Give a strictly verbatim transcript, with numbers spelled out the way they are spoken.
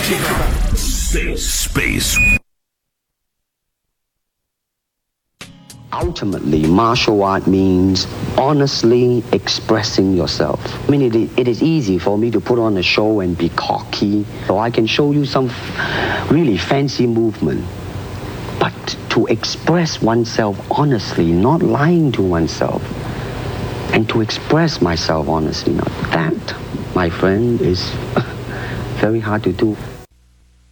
Space. Space. Ultimately, martial art means honestly expressing yourself. I mean, it, it is easy for me to put on a show and be cocky, so I can show you some really fancy movement. But to express oneself honestly, not lying to oneself, and to express myself honestly, now that, my friend, is very hard to do.